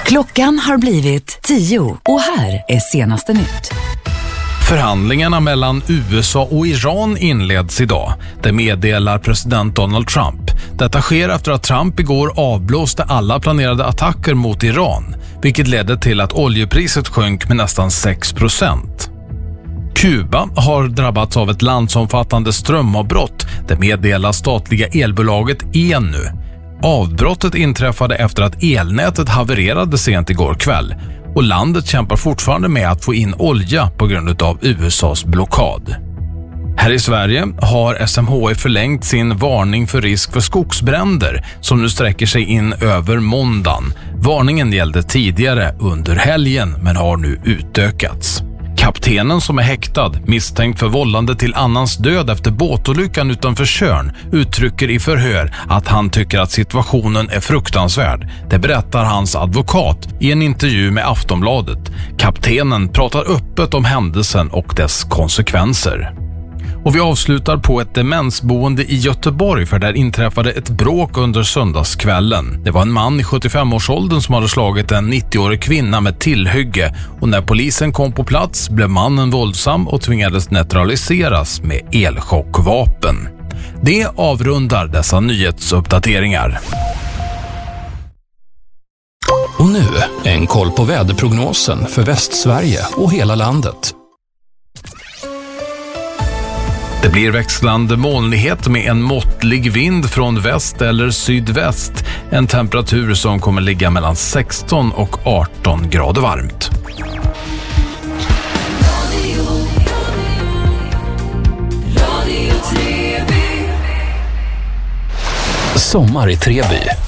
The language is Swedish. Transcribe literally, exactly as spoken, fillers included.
Klockan har blivit tio och här är senaste nytt. Förhandlingarna mellan U S A och Iran inleds idag. Det meddelar president Donald Trump. Detta sker efter att Trump igår avblåste alla planerade attacker mot Iran, vilket ledde till att oljepriset sjönk med nästan sex procent. Kuba har drabbats av ett landsomfattande strömavbrott. Det meddelar statliga elbolaget Enu. Avbrottet inträffade efter att elnätet havererade sent igår kväll och landet kämpar fortfarande med att få in olja på grund av U S A:s blockad. Här i Sverige har S M H I förlängt sin varning för risk för skogsbränder som nu sträcker sig in över måndagen. Varningen gällde tidigare under helgen men har nu utökats. Kaptenen som är häktad, misstänkt för vållande till annans död efter båtolyckan utanför Tjörn, uttrycker i förhör att han tycker att situationen är fruktansvärd. Det berättar hans advokat i en intervju med Aftonbladet. Kaptenen pratar öppet om händelsen och dess konsekvenser. Och vi avslutar på ett demensboende i Göteborg, för där inträffade ett bråk under söndagskvällen. Det var en man i sjuttiofem-årsåldern som hade slagit en nittioårig kvinna med tillhygge, och när polisen kom på plats blev mannen våldsam och tvingades neutraliseras med elchockvapen. Det avrundar dessa nyhetsuppdateringar. Och nu en koll på väderprognosen för Västsverige och hela landet. Det blir växlande molnighet med en måttlig vind från väst eller sydväst. En temperatur som kommer ligga mellan sexton och arton grader varmt. Sommar i Treby.